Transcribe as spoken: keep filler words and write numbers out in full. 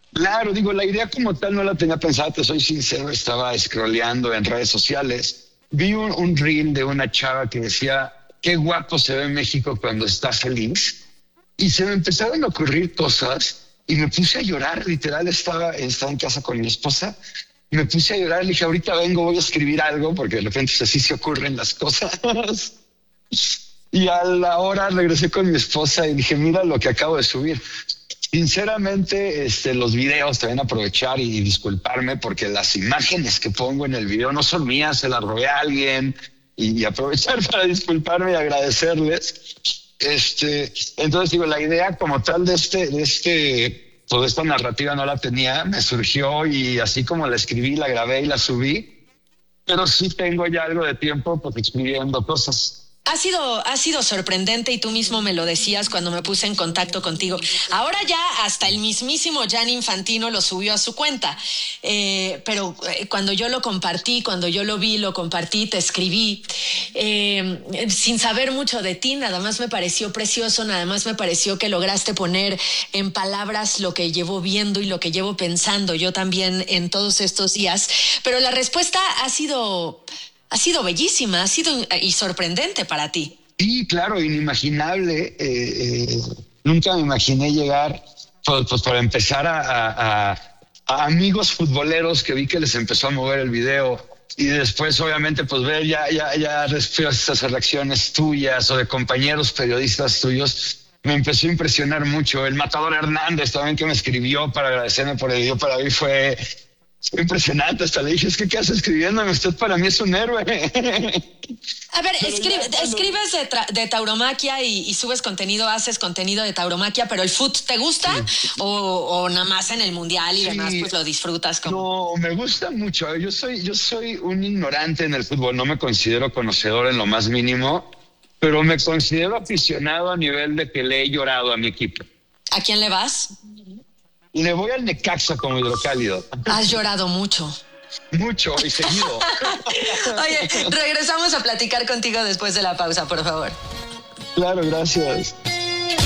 Claro, digo, la idea como tal no la tenía pensada, te soy sincero, estaba scrolleando en redes sociales, vi un, un reel de una chava que decía, qué guapo se ve México cuando está feliz, y se me empezaron a ocurrir cosas y me puse a llorar, literal, estaba, estaba en casa con mi esposa, y me puse a llorar, le dije, ahorita vengo, voy a escribir algo, porque de repente así se ocurren las cosas. Y a la hora regresé con mi esposa y dije, mira lo que acabo de subir. Sinceramente, este, los videos también aprovechar y disculparme porque las imágenes que pongo en el video no son mías, se las robé a alguien y, y aprovechar para disculparme y agradecerles. Este, entonces digo, la idea como tal de este, de este, toda esta narrativa no la tenía, me surgió y así como la escribí, la grabé y la subí, pero sí tengo ya algo de tiempo pues escribiendo cosas. Ha sido, ha sido sorprendente y tú mismo me lo decías cuando me puse en contacto contigo. Ahora ya hasta el mismísimo Gianni Infantino lo subió a su cuenta. Eh, pero eh, cuando yo lo compartí, cuando yo lo vi, lo compartí, te escribí, eh, sin saber mucho de ti, nada más me pareció precioso, nada más me pareció que lograste poner en palabras lo que llevo viendo y lo que llevo pensando yo también en todos estos días. Pero la respuesta ha sido... Ha sido bellísima, ha sido y sorprendente para ti. Sí, claro, inimaginable. Eh, eh, nunca me imaginé llegar, pues, pues para empezar, a, a, a amigos futboleros que vi que les empezó a mover el video. Y después, obviamente, pues ver ya, ya, ya respuestas o reacciones tuyas o de compañeros periodistas tuyos. Me empezó a impresionar mucho. El Matador Hernández también, que me escribió para agradecerme por el video, para mí fue... Fue impresionante, hasta le dije, es que ¿qué hace escribiéndome? Usted para mí es un héroe. A ver, escribe, ya, escribes de, tra- de tauromaquia y, y subes contenido, haces contenido de tauromaquia, pero ¿el foot te gusta? Sí. O, o nada más en el mundial y sí. Demás pues lo disfrutas como... No, me gusta mucho. Yo soy, yo soy un ignorante en el fútbol, no me considero conocedor en lo más mínimo, pero me considero aficionado a nivel de que le he llorado a mi equipo. ¿A quién le vas? Le voy al Necaxa como hidrocálido. Has llorado mucho. Mucho y seguido. Oye, regresamos a platicar contigo después de la pausa, por favor. Claro, gracias.